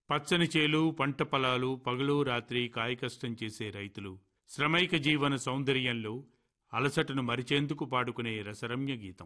పచ్చని చేలు, పంట పొలాలు, పగలు రాత్రి కాయకష్టం చేసే రైతులు శ్రమైక జీవన సౌందర్యంలో అలసటను మరిచేందుకు పాడుకునే రసరమ్య గీతం.